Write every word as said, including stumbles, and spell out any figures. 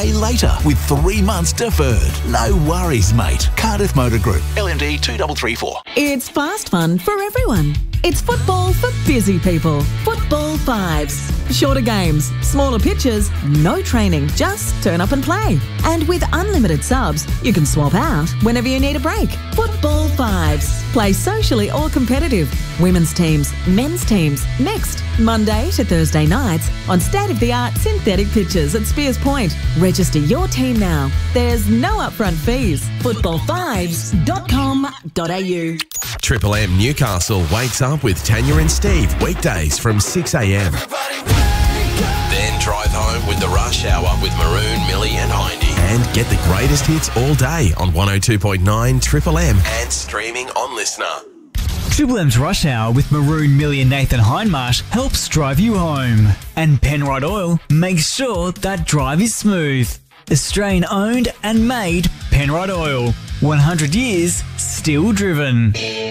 Pay later with three months deferred. No worries, mate. Cardiff Motor Group. L M D two three three four. It's fast fun for everyone. It's football for busy people. Football Fives. Shorter games, smaller pitches, no training, just turn up and play. And with unlimited subs, you can swap out whenever you need a break. Football Fives. Play socially or competitive. Women's teams, men's teams, mixed. Monday to Thursday nights on state-of-the-art synthetic pitches at Spears Point. Register your team now. There's no upfront fees. football fives dot com dot a u. Triple M Newcastle wakes up with Tanya and Steve weekdays from six a m. Then drive home with the Rush Hour with Maroon, Millie and Hindy. And get the greatest hits all day on one oh two point nine Triple M and streaming on Listener. Triple M's Rush Hour with Maroon, Millie and Nathan Hindmarsh helps drive you home. And Penrite Oil makes sure that drive is smooth. Australian owned and made Penrite Oil. one hundred years still driven.